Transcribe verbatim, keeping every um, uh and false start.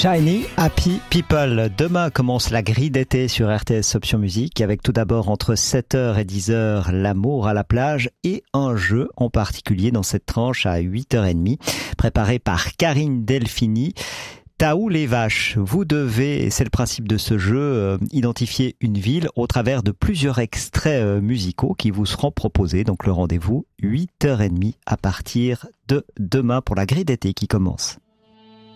Shiny Happy People. Demain commence la grille d'été sur R T S Option Musique avec tout d'abord entre sept heures et dix heures l'amour à la plage et un jeu en particulier dans cette tranche à huit heures trente préparé par Karine Delphini. Taou les vaches, vous devez, et c'est le principe de ce jeu, euh, identifier une ville au travers de plusieurs extraits euh, musicaux qui vous seront proposés. Donc le rendez-vous huit heures trente à partir de demain pour la grille d'été qui commence.